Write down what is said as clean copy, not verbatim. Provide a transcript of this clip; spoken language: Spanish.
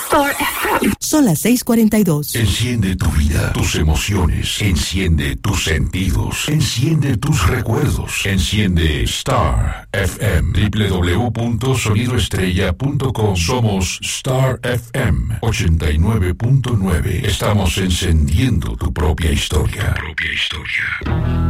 Star FM. Son las 6:42. Enciende tu vida, tus emociones. Enciende tus sentidos. Enciende tus recuerdos. Enciende Star FM. www.sonidoestrella.com. Somos Star FM 89.9. Estamos encendiendo tu propia historia.